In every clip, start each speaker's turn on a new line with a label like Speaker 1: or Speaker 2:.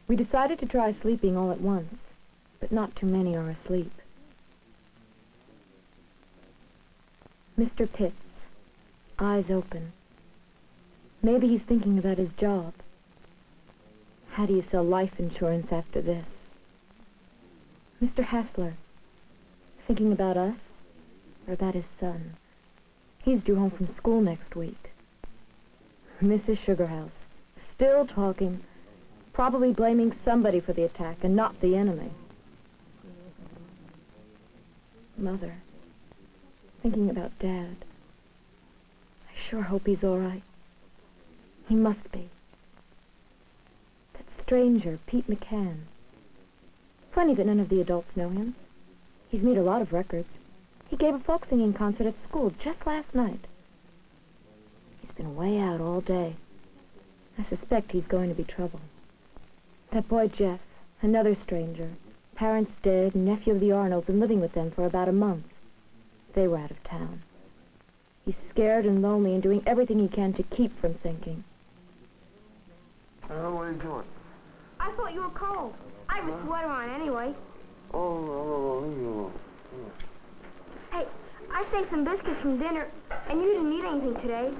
Speaker 1: We decided to try sleeping all at once, but not too many are asleep. Mr. Pitts, eyes open. Maybe he's thinking about his job. How do you sell life insurance after this? Mr. Hassler, thinking about us or about his son? He's due home from school next week. Mrs. Sugarhouse, still talking, probably blaming somebody for the attack and not the enemy. Mother, thinking about Dad. I sure hope he's all right. He must be. That stranger, Pete McCann. Funny that none of the adults know him. He's made a lot of records. He gave a folk singing concert at school just last night. He's been way out all day. I suspect he's going to be trouble. That boy Jeff, another stranger. Parents dead, nephew of the Arnolds, and living with them for about a month. They were out of town. He's scared and lonely and doing everything he can to keep from thinking.
Speaker 2: What are you doing?
Speaker 3: I thought you were cold. I have a sweater on anyway.
Speaker 2: Oh, no.
Speaker 3: Hey, I saved some biscuits from dinner, and you didn't eat anything today.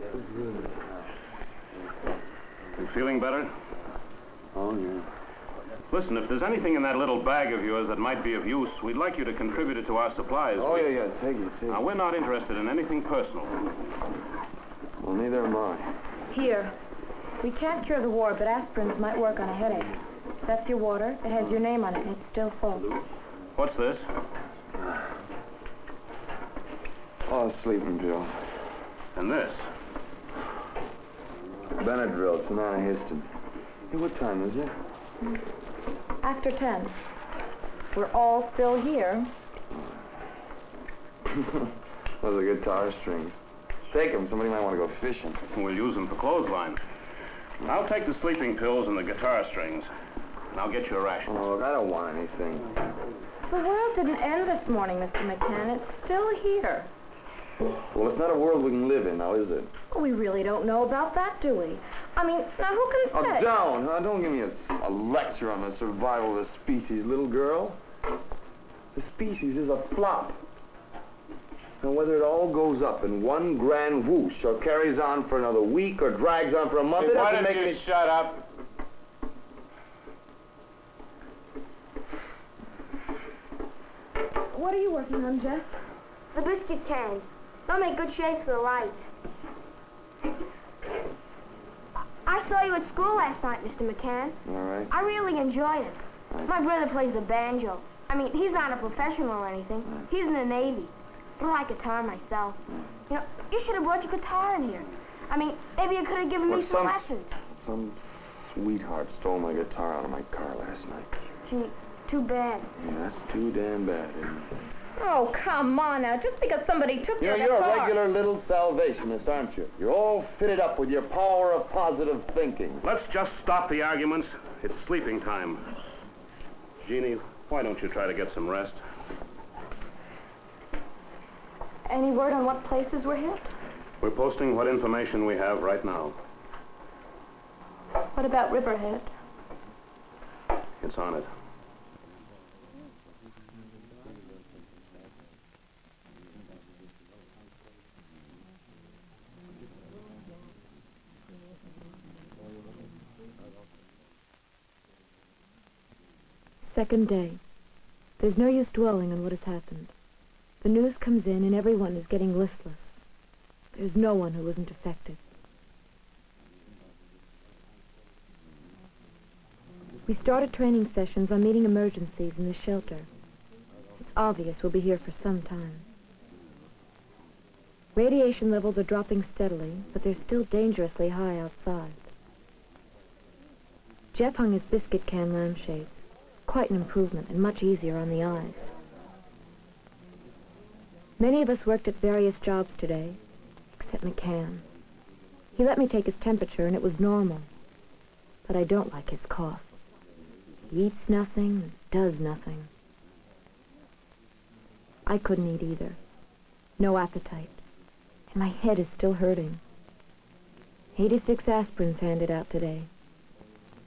Speaker 4: You feeling better?
Speaker 2: Oh, yeah.
Speaker 4: Listen, if there's anything in that little bag of yours that might be of use, we'd like you to contribute it to our supplies.
Speaker 2: Oh, yeah, take it.
Speaker 4: Now, we're not interested in anything personal.
Speaker 2: Well, neither am I.
Speaker 1: Here. We can't cure the war, but aspirins might work on a headache. That's your water. It has your name on it, and it's still full.
Speaker 4: What's this?
Speaker 2: Oh, sleeping pill.
Speaker 4: And this?
Speaker 2: Benadryl. It's an antihistamine. Hey, what time is it?
Speaker 1: After 10. We're all still here.
Speaker 2: Those are guitar strings. Take them. Somebody might want to go fishing.
Speaker 4: We'll use them for clothesline. I'll take the sleeping pills and the guitar strings. And I'll get you a ration.
Speaker 2: Oh, look, I don't want anything.
Speaker 1: The world didn't end this morning, Mr. McCann. It's still here.
Speaker 2: Well, it's not a world we can live in now, is it?
Speaker 1: We really don't know about that, do we? I mean, now who can say?
Speaker 2: Oh, down. Don't give me a lecture on the survival of the species, little girl. The species is a flop. And whether it all goes up in one grand whoosh or carries on for another week or drags on for a month, it doesn't make me...
Speaker 4: shut up?
Speaker 1: What are you working on, Jeff?
Speaker 3: The biscuit cans. They'll make good shades for the lights. I saw you at school last night, Mr. McCann.
Speaker 2: All right.
Speaker 3: I really enjoyed it. My brother plays the banjo. I mean, he's not a professional or anything. He's in the Navy. I like guitar myself. You know, you should have brought your guitar in here. I mean, maybe you could have given me some lessons.
Speaker 2: Some sweetheart stole my guitar out of my car last night.
Speaker 3: Gee, too bad.
Speaker 2: Yeah, that's too damn bad, isn't it?
Speaker 1: Oh, come on now. Just because somebody took your guitar...
Speaker 2: You're a regular little salvationist, aren't you? You're all fitted up with your power of positive thinking.
Speaker 4: Let's just stop the arguments. It's sleeping time. Jeannie, why don't you try to get some rest?
Speaker 1: Any word on what places were hit?
Speaker 4: We're posting what information we have right now.
Speaker 1: What about Riverhead?
Speaker 4: It's on it.
Speaker 1: Second day. There's no use dwelling on what has happened. The news comes in and everyone is getting listless. There's no one who isn't affected. We started training sessions on meeting emergencies in the shelter. It's obvious we'll be here for some time. Radiation levels are dropping steadily, but they're still dangerously high outside. Jeff hung his biscuit can lampshades. Quite an improvement and much easier on the eyes. Many of us worked at various jobs today, except McCann. He let me take his temperature and it was normal. But I don't like his cough. He eats nothing, does nothing. I couldn't eat either. No appetite. And my head is still hurting. 86 aspirins handed out today.